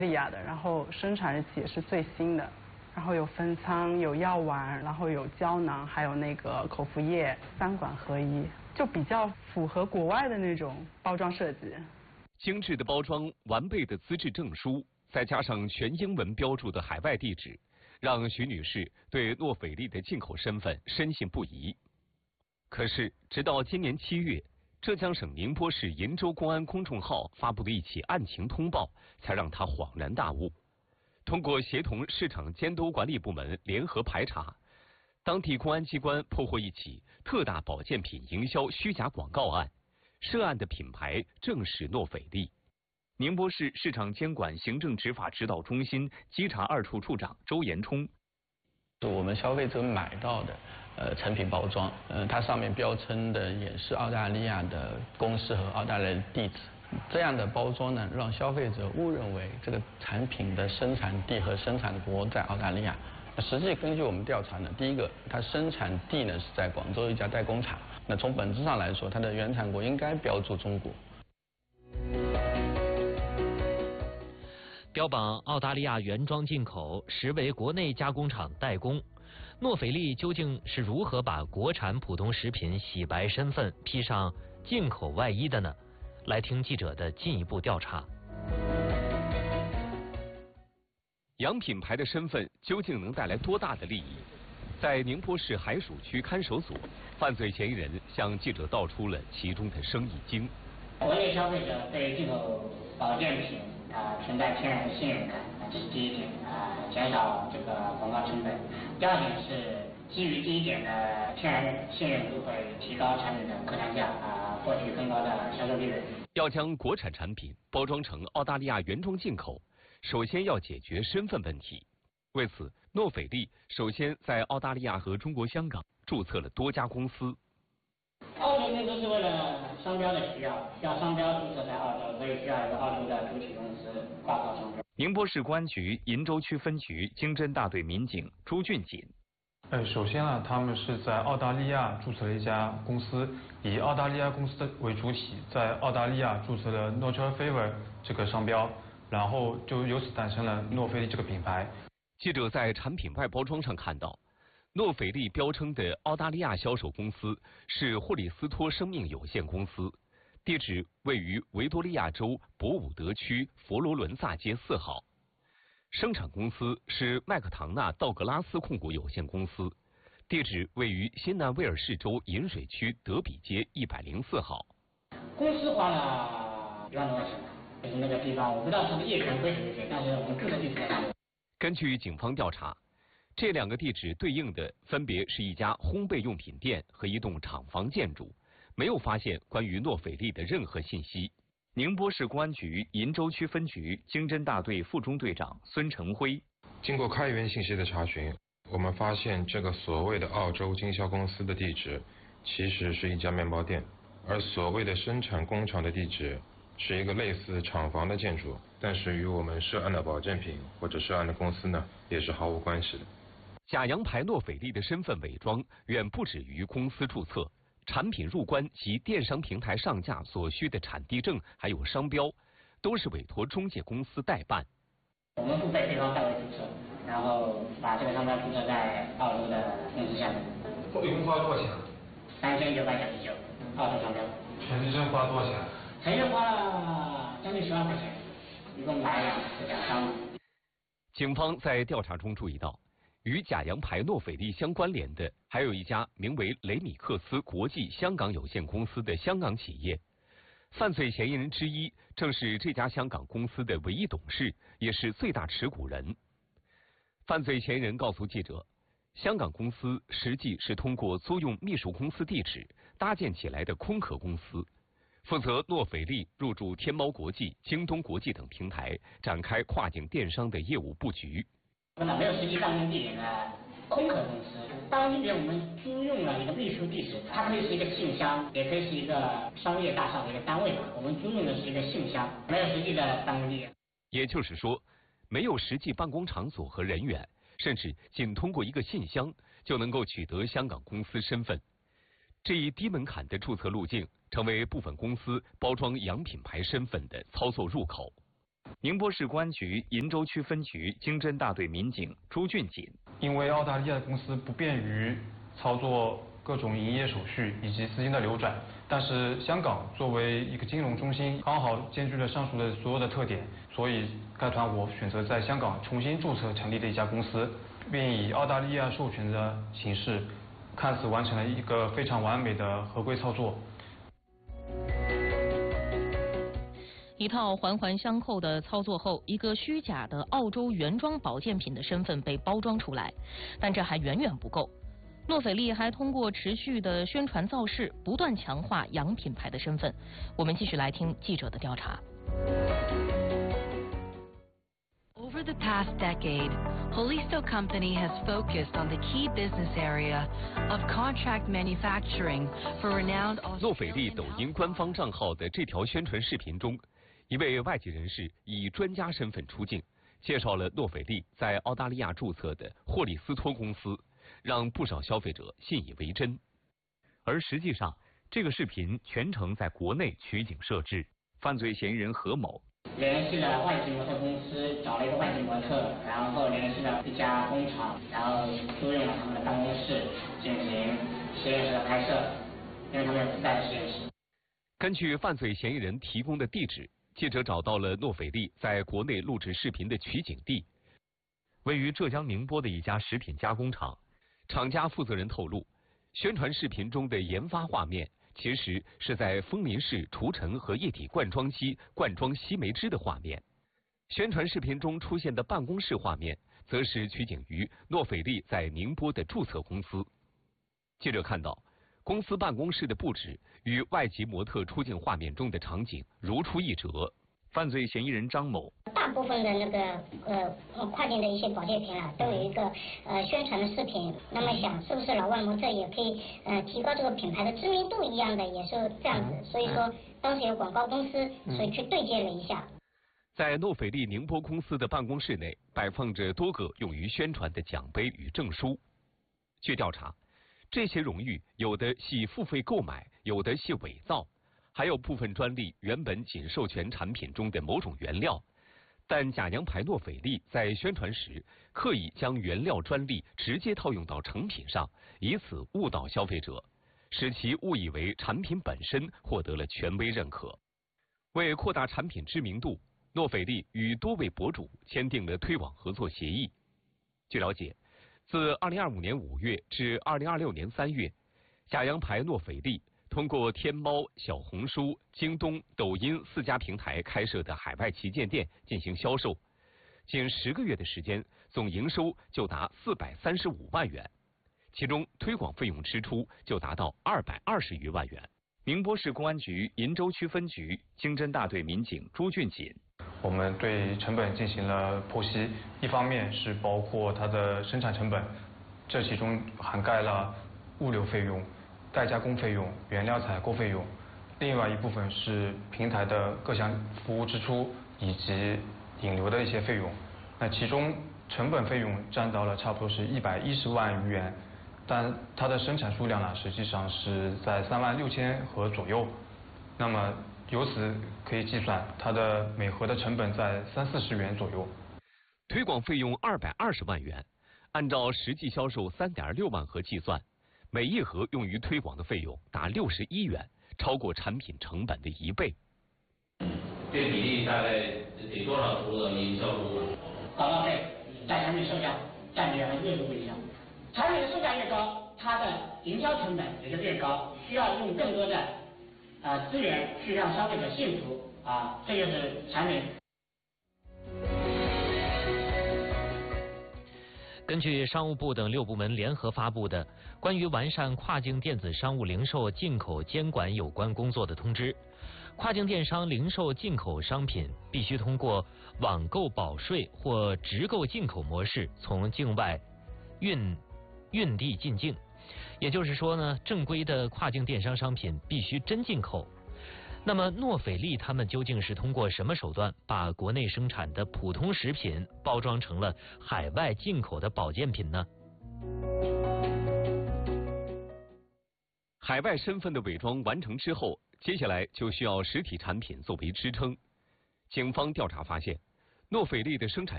利亚的，然后生产日期也是最新的，然后有分仓、有药丸，然后有胶囊，还有那个口服液，3管合一，就比较符合国外的那种包装设计。 精致的包装、完备的资质证书，再加上全英文标注的海外地址，让徐女士对诺斐丽的进口身份深信不疑。可是，直到今年7月，浙江省宁波市鄞州公安公众号发布的一起案情通报，才让他恍然大悟。通过协同市场监督管理部门联合排查，当地公安机关破获一起特大保健品营销虚假广告案，涉案的品牌正是诺斐丽。 宁波市市场监管行政执法指导中心稽查2处处长周延冲， 我们消费者买到的产品包装，它上面标称的也是澳大利亚的公司和澳大利亚的地址，这样的包装呢，让消费者误认为这个产品的生产地和生产国在澳大利亚。那实际根据我们调查呢，第一个，它生产地呢是在广州一家代工厂，那从本质上来说，它的原产国应该标注中国。 标榜澳大利亚原装进口，实为国内加工厂代工。诺斐丽究竟是如何把国产普通食品洗白身份，披上进口外衣的呢？来听记者的进一步调查。 洋品牌的身份究竟能带来多大的利益？在宁波市海曙区看守所，犯罪嫌疑人向记者道出了其中的生意经。 国内消费者对进口保健品存在天然的信任感，这是第一点，减少这个广告成本。第二点是基于第一点的天然信任度，会提高产品的客单价，获取更高的销售利润。 要将国产产品包装成澳大利亚原装进口，首先要解决身份问题。为此，诺斐丽首先在澳大利亚和中国香港注册了多家公司。 澳洲那都是为了商标的需要商标注册在澳洲，所以需要一个澳洲的主体公司挂靠商标。 宁波市公安局鄞州区分局经侦大队民警朱俊锦。 首先呢，他们是在澳大利亚注册了一家公司，以澳大利亚公司为主体，在澳大利亚注册了 Natural Favor 这个商标，然后就由此诞生了诺斐丽这个品牌。 记者在产品外包装上看到，诺斐丽标称的澳大利亚销售公司是霍利斯托生命有限公司，地址位于维多利亚州博伍德区佛罗伦萨街4号。生产公司是麦克唐纳道格拉斯控股有限公司，地址位于新南威尔士州饮水区德比街104号。 公司花了1万多块钱，就是那个地方，我不知道它的业权归属是谁，但是我们注册地址在那里。 根据警方调查，这2个地址对应的分别是一家烘焙用品店和一栋厂房建筑，没有发现关于诺斐丽的任何信息。 宁波市公安局鄞州区分局经侦大队副中队长孙成辉， 经过开源信息的查询，我们发现这个所谓的澳洲经销公司的地址其实是一家面包店，而所谓的生产工厂的地址是一个类似厂房的建筑，但是与我们涉案的保健品或者涉案的公司呢也是毫无关系的。 假洋牌诺斐丽的身份伪装远不止于公司注册，产品入关及电商平台上架所需的产地证还有商标，都是委托中介公司代办。 我们付费对方代为注册，然后把这个商标注册在澳洲的公司下面。 一共花了多少钱 3999，澳洲商标。 全机证花了多少钱？ 全机花了将近10万块钱，一共买了2次2张。 警方在调查中注意到，与假洋牌诺斐丽相关联的还有一家名为雷米克斯国际香港有限公司的香港企业。犯罪嫌疑人之一正是这家香港公司的唯一董事，也是最大持股人。犯罪嫌疑人告诉记者，香港公司实际是通过租用秘书公司地址搭建起来的空壳公司，负责诺斐丽入驻天猫国际、京东国际等平台，展开跨境电商的业务布局。 没有实际办公地点的空壳公司，当地点我们租用了一个秘书地址，它可以是一个信箱，也可以是一个商业大厦的一个单位吧。我们租用的是一个信箱，没有实际的办公地点。 也就是说，没有实际办公场所和人员，甚至仅通过一个信箱就能够取得香港公司身份。这一低门槛的注册路径，成为部分公司包装洋品牌身份的操作入口。 宁波市公安局鄞州区分局经侦大队民警朱俊锦。 因为澳大利亚的公司不便于操作各种营业手续以及资金的流转，但是香港作为一个金融中心，刚好兼具了上述的所有的特点，所以该团伙选择在香港重新注册成立的一家公司，并以澳大利亚授权的形式，看似完成了一个非常完美的合规操作。 一套环环相扣的操作后，一个虚假的澳洲原装保健品的身份被包装出来，但这还远远不够。诺斐利还通过持续的宣传造势，不断强化洋品牌的身份。我们继续来听记者的调查。 Over the past decade, Holisto Company has focused on the key business area of contract manufacturing for renowned Australian. 诺斐利抖音官方账号的这条宣传视频中，一位外籍人士以专家身份出镜，介绍了诺斐利在澳大利亚注册的霍利斯托公司，让不少消费者信以为真。 而实际上，这个视频全程在国内取景摄制。犯罪嫌疑人何某联系了外籍模特公司，找了一个外籍模特，然后联系了一家工厂，然后租用了他们的办公室进行实验室的拍摄，因为他们有自带的实验室。 根据犯罪嫌疑人提供的地址，记者找到了诺斐利在国内录制视频的取景地， 位于浙江宁波的一家食品加工厂。 厂家负责人透露，宣传视频中的研发画面其实是在丰民市除尘和液体灌装机灌装西梅汁的画面。宣传视频中出现的办公室画面，则是取景于诺斐利在宁波的注册公司。记者看到，公司办公室的布置与外籍模特出镜画面中的场景如出一辙。 犯罪嫌疑人张某， 大部分的那个跨境的一些保健品啊，都有一个宣传的视频。那么想是不是老外模特也可以提高这个品牌的知名度一样的，也是这样子。所以说当时有广告公司，所以去对接了一下。 在诺斐利宁波公司的办公室内，摆放着多个用于宣传的奖杯与证书。据调查，这些荣誉有的系付费购买，有的系伪造。还有部分专利原本仅授权产品中的某种原料，但假洋牌诺斐利在宣传时刻意将原料专利直接套用到成品上，以此误导消费者，使其误以为产品本身获得了权威认可。为扩大产品知名度，诺斐利与多位博主签订了推广合作协议。据了解，自2025年5月至2026年3月，假洋牌诺斐利通过天猫、小红书、京东、抖音4家平台开设的海外旗舰店进行销售，仅10个月的时间，总营收就达435万元，其中推广费用支出就达到220余万元。 宁波市公安局鄞州区分局经侦大队民警朱俊锦， 我们对成本进行了剖析，一方面是包括它的生产成本，这其中涵盖了物流费用、代加工费用、原料采购费用，另外一部分是平台的各项服务支出以及引流的一些费用。那其中成本费用占到了差不多是110万余元，但它的生产数量呢，实际上是在36000盒左右。那么由此可以计算，它的每盒的成本在30-40元左右。 推广费用220万元，按照实际销售3.6万盒计算，每一盒用于推广的费用达61元，超过产品成本的1倍。 这比例大概得多少投入到营销中呢？ 广告费占产品售价占比还越多越小，产品的售价越高，它的营销成本也就越高，需要用更多的资源去让消费者信服这就是产品。 根据商务部等6部门联合发布的关于完善跨境电子商务零售进口监管有关工作的通知，跨境电商零售进口商品必须通过网购保税或直购进口模式从境外运地进境。也就是说呢，正规的跨境电商商品必须真进口。那么诺斐利他们究竟是通过什么手段把国内生产的普通食品包装成了海外进口的保健品呢？ 海外身份的伪装完成之后，接下来就需要实体产品作为支撑。 警方调查发现，诺斐利的生产